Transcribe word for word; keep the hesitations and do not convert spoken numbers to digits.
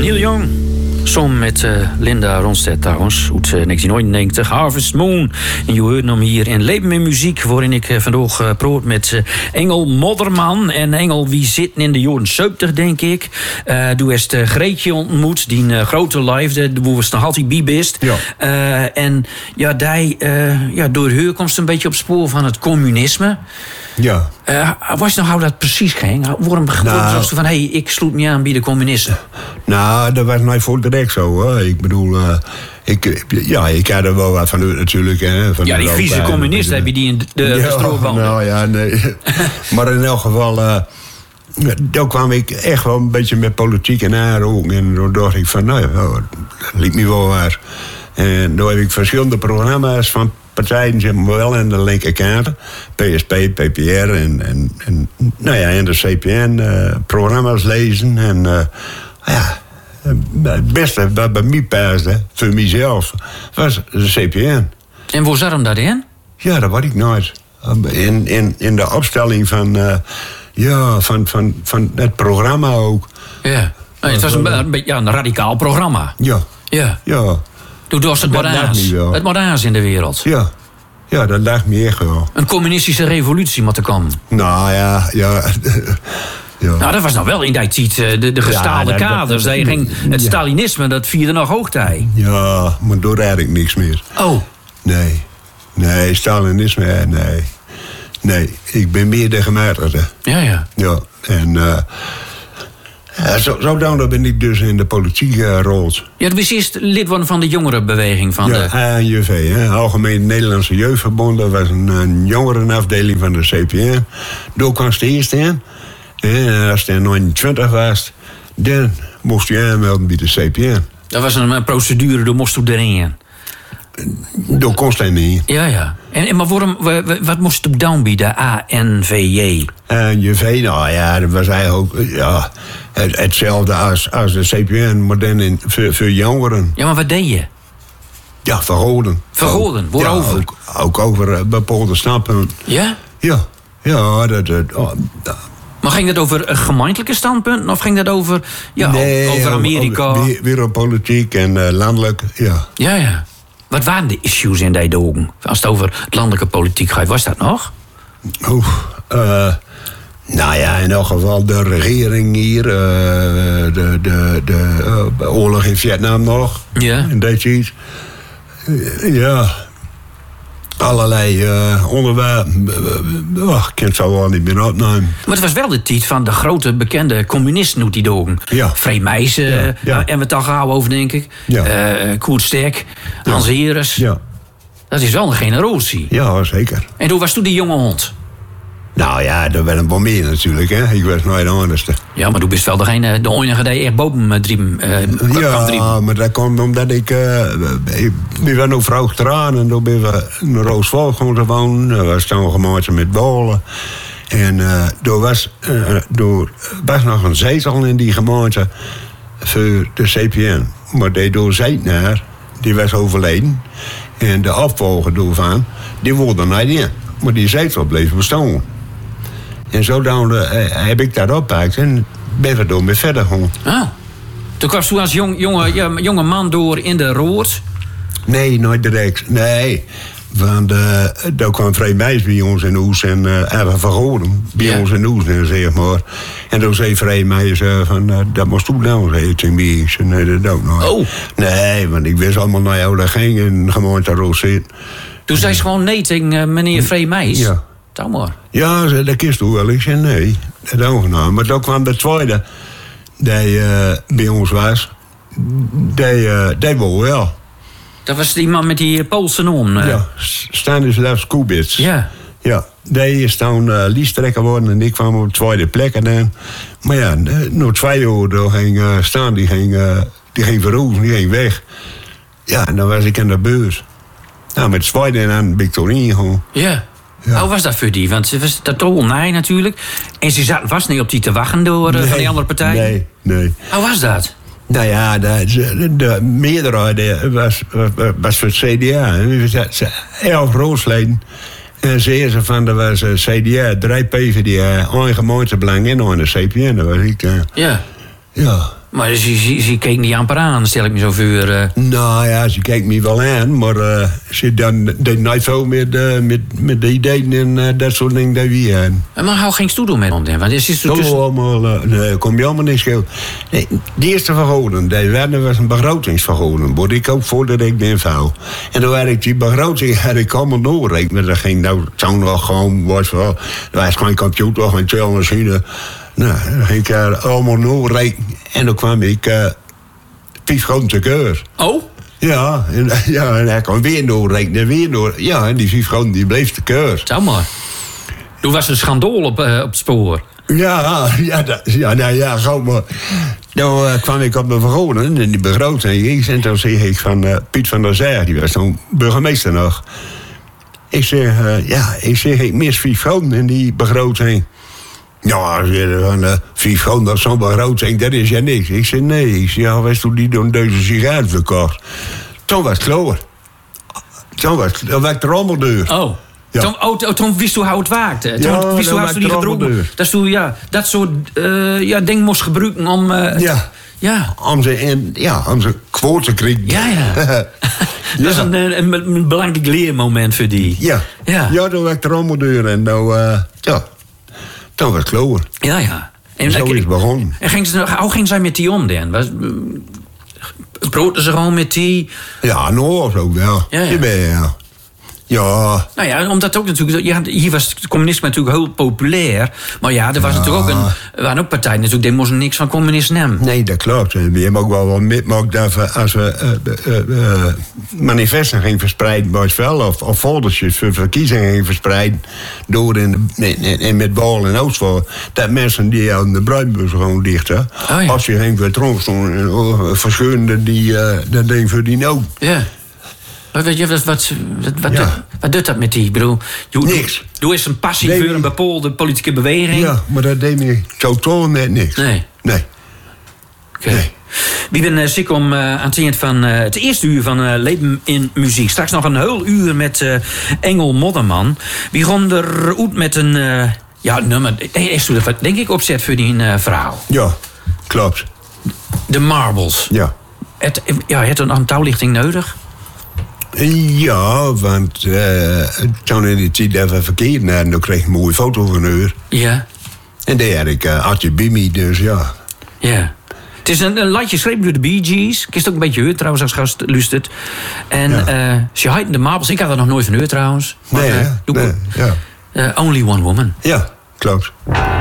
Neil Young. Som met uh, Linda Ronstadt trouwens, uit uh, negentien negenennegentig, Harvest Moon. En je hoort hem hier in Leven met Muziek, waarin ik uh, vandaag uh, proot met uh, Engel Modderman. En Engel, wie zitten in de jaren zeventig, denk ik. Uh, Doe heeft uh, Greetje ontmoet, die uh, grote live, de was nog altijd bibist. Ja. Uh, en ja, die, uh, ja, door haar komt een beetje op het spoor van het communisme. Ja. Uh, was nou hoe dat precies ging? Waarom nou, was van, hé, hey, ik sloot me aan bij de communisten? Nou, dat was nou voor direct zo, hoor. Ik bedoel, uh, ik, ja, ik had er wel wat van uit natuurlijk. Hè, van ja, die vieze communisten heb je die in de, de, ja, de strooband. Nou ja, nee. Maar in elk geval, uh, daar kwam ik echt wel een beetje met politiek in aanraking. En toen dacht ik van, nou ja, dat liep me wel waar. En toen heb ik verschillende programma's van partijen, zeg maar, wel aan de linkerkant. P S P, P P R en, en, en, nou ja, en de C P N. Uh, programma's lezen. En uh, ja, het beste wat bij mij paste, voor mezelf, was de C P N. En waar zat hem dat in? Ja, dat weet ik nooit. In, in, in de opstelling van, uh, ja, van, van, van het programma ook. Ja, nee, het was een, een, ja, een radicaal programma. Ja. Ja. Ja. Toen was het modernaans. Het modernaans in de wereld. Ja. Ja, dat lijkt me echt wel. Een communistische revolutie moet er komen. Nou ja, ja. Ja. Nou, dat was nou wel in die tijd de, de gestaalde ja, dat, kaders. Dat, dat, ging, het ja. Stalinisme, dat vierde nog hoogtij. Ja, maar door eigenlijk niks meer. Oh. Nee. Nee, Stalinisme, nee. Nee, ik ben meer de gematigde. Ja, ja. Ja, en uh, ja, zo, zo dan ben ik dus in de politiek gerold. Uh, ja, dat was eerst lid worden van de jongerenbeweging van ja, de... A N J V, hè, Algemeen Nederlandse Jeugdverbond. Dat was een, een jongerenafdeling van de C P N. Daar kwam ze eerst in. En als je negenentwintig was, dan moest je aanmelden bij de C P N. Dat was een procedure, daar moest je erin. Daar kon je niet. Ja, ja. En, en maar waarom, wat moest je dan bij de A N V J? A N J V, nou ja, dat was eigenlijk ook ja, het, hetzelfde als, als de C P N, maar dan in, voor, voor jongeren. Ja, maar wat deed je? Ja, verholen. Verholen, waarover? Ja, ook, ook over bepaalde standpunten. Ja? Ja, ja, dat... dat oh, dat. Maar ging dat over gemeentelijke standpunten of ging dat over, ja, nee, over Amerika? Over wereldpolitiek en uh, landelijk, ja. Ja, ja. Wat waren de issues in die dogen? Als het over het landelijke politiek gaat, was dat nog? Oeh, uh, nou ja, in elk geval de regering hier, uh, de, de, de uh, oorlog in Vietnam nog. Ja. En dat iets. Uh, ja. Allerlei uh, onderwerpen. Uh, ik kan het zo wel niet meer opnemen. Maar het was wel de tijd van de grote bekende communisten uit die dogen. Ja. Free Meijsen, ja, ja. En we het al gauw over, denk ik. Ja. Uh, Koert Sterk, Hans ja. Heres. Ja. Dat is wel een generatie. Ja, zeker. En hoe was toen die jonge hond? Nou ja, dat werd een wel meer natuurlijk, hè. Ik was nooit de anderste. Ja, maar toen bist wel degene, de enige die echt boven drieën uh, ja, kan drieën. Maar dat komt omdat ik... Uh, we waren nog vrouw eraan en toen ben we in Roosvolk gaan wonen. Dat was toen gemaakt met bolen. En uh, er was, uh, er was nog een zetel in die gemeente voor de C P N. Maar die doorzetenaar, die was overleden. En de opvolger daarvan, die wilde niet in. Maar die zetel bleef bestaan. En zo dan, uh, heb ik dat oppakt en ben we door mee verder gegaan. Oh. Toen kwam je als jong, jonge, ja, jonge man door in de rood? Nee, nooit direct. Nee. Want uh, daar kwam Vrij Meijs bij ons in Oes en uh, even verholen. Bij ja. ons in Oes, zeg maar. En toen zei Vrij Meijs uh, van, uh, dat moest toen nou, zei ik bij. Ik zei, nee, dat ook nooit. Oh. Nee, want ik wist allemaal naar jou, dat ging en gewoon te roos zitten. Toen zei ze gewoon nee tegen uh, meneer Vrij Meijs? Ja. Tou maar. Ja, dat kist toen wel. Ik zei nee, dat ook nou. Maar toen kwam de tweede, die uh, bij ons was, die, uh, die wou wel. Dat was die man met die Poolse naam. Uh. Ja, Stanislav Kubits. Ja. Ja, die is toen uh, liesttrekker geworden en ik kwam op de tweede plek. En dan, maar ja, na twee jaar ging uh, Stan, die ging, uh, die ging verroeven, die ging weg. Ja, en dan was ik aan de beurs. Nou, met tweede en dan ben ik toen ingegaan. Ja. Ja. Hoe was dat voor die? Want ze was totaal nee natuurlijk. En ze zat vast niet op die te wachten door nee, van die andere partij. Nee, nee. Hoe was dat? Nou ja, de, de, de meerderheid was, was, was voor het C D A. Elf roodsleden. En zeiden ze van, er was C D A, drie P V D A, één gemeentebelang en een C P N. Dat was ik. Uh, ja. Ja. Maar ze, ze, ze keek niet amper aan, stel ik me zo voor. Uh... Nou ja, ze keek me wel aan, maar uh, ze dan, deed niet veel met, uh, met, met de ideeën en uh, dat soort dingen dat we aan. Maar hoe ging je doen met hem? Want is het Zo tussen... allemaal, uh, nee, kom je allemaal niet scheel. Nee, de eerste vergoden, die werden was een begrotingsvergoden. Word ik ook voordat ik ben vuil. En toen had ik die begroting, had ik allemaal doorrekend. Maar dat ging nou, het zou nog gewoon, was wel, er was geen computer, geen telmachine. Nou, dan ging ik er allemaal doorrekenen. En dan kwam ik uh, vijf grote keur. Oh? Ja, en, ja, en hij kon weer doorrekenen, weer door. Ja, en die vijf grote, die bleef de keur. Zou maar. Toen was een schandaal op, uh, op het spoor. Ja, ja, dat, ja, nou ja, gewoon maar. Toen uh, kwam ik op mijn vergoden en die begroting. En toen zeg ik van uh, Piet van der Zijl, die was toen burgemeester nog. Ik zeg, uh, ja, ik zeg, ik mis vijf groten in die begroting. Ja, van uh, vijf groten, dat is zo'n begroting, dat is ja niks. Ik zeg, nee, ik zeg, ja, was toen die door deze sigaret verkocht. Toen was het klaar. Toen was het, dan was het er allemaal deur. Oh. Ja. Toen, oh, toen wist u hoe het waakte. Toen ja, wist u hoe ze die gedroegen. Dat toen, ja, dat soort uh, ja, ding moest gebruiken om. Uh, ja. Ja. Om ze in, ja, om ze quote te krijgen. Ja, ja. Dat is een, een, een belangrijk leermoment voor die. Ja. Ja, ja toen werd er allemaal deur en nou, uh, ja, toen was het klaar. Ja, ja. En zo is het begonnen. En ging ze, hoe ging zij met die om dan? Was, Proten ze gewoon met die? Ja, nou, ook wel. Ja, ja. ja. Ja. Nou ja, omdat ook natuurlijk... Ja, hier was het communisme natuurlijk heel populair. Maar ja, er was ja. natuurlijk ook een... Er waren ook partijen natuurlijk, die moesten niks van communisten nemen. Nee, dat klopt. We hebben ook wel wat metmaakt dat we, als we uh, uh, uh, manifesten gingen verspreiden bij het veld, of, of foldertjes voor verkiezingen gingen verspreiden, door in, in, in met Bal en Oostvoort, dat mensen die aan de bruinbus gewoon dichten. Oh, ja. Als je ging vertronk stonden, uh, verscheurende die uh, dat ding voor die nood. Ja. Wat, wat, wat, wat, wat, ja. wat doet dat met die? Ik bedoel, je, niks. Doe eens een passie nee, voor een bepaalde politieke beweging. Ja, maar dat deed me totaal net niks. Nee. Nee. Oké. Okay. Nee. We zijn uh, ziek om uh, aan het eind van uh, het eerste uur van uh, Leven in Muziek. Straks nog een heel uur met uh, Engel Modderman. We gaan eruit met een uh, ja, nummer. Eerst doe dat denk ik opzet voor die uh, verhaal. Ja, klopt. De Marbles. Ja. Het, ja, het een touwlichting nodig? Ja, want uh, toen in die tijd dat we verkeerd hadden, dan kreeg ik een mooie foto van haar. Ja. En die had ik uh, Adje Bimi, dus ja. Ja. Het is een, een liedje geschreven door de Bee Gees. Ik is het ook een beetje gehoord trouwens als gast luistert. En ja. uh, ze heette de Marbles. Ik had er nog nooit van gehoord trouwens. Maar, nee, uh, ja. Doe nee, ja. Uh, Only One Woman. Ja, klopt.